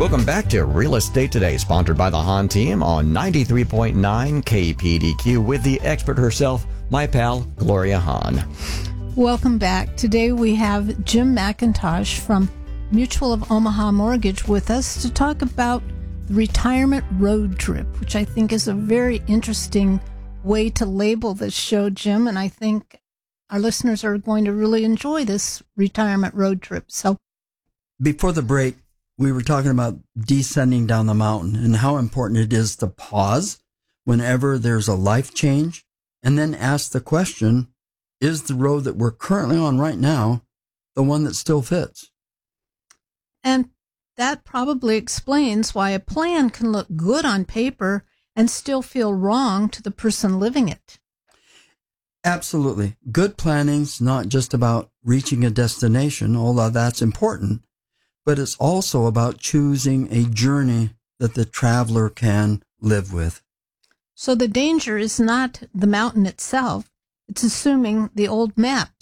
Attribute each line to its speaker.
Speaker 1: Welcome back to Real Estate Today, sponsored by the Hahn team on 93.9 KPDQ with the expert herself, my pal, Gloria Hahn.
Speaker 2: Welcome back. Today we have Jim McIntosh from Mutual of Omaha Mortgage with us to talk about the retirement road trip, which I think is a very interesting way to label this show, Jim, and I think our listeners are going to really enjoy this retirement road trip. So,
Speaker 3: before the break, we were talking about descending down the mountain and how important it is to pause whenever there's a life change and then ask the question, is the road that we're currently on right now the one that still fits?
Speaker 2: And that probably explains why a plan can look good on paper and still feel wrong to the person living it.
Speaker 3: Absolutely. Good planning's not just about reaching a destination, although that's important, but it's also about choosing a journey that the traveler can live with.
Speaker 2: So the danger is not the mountain itself, it's assuming the old map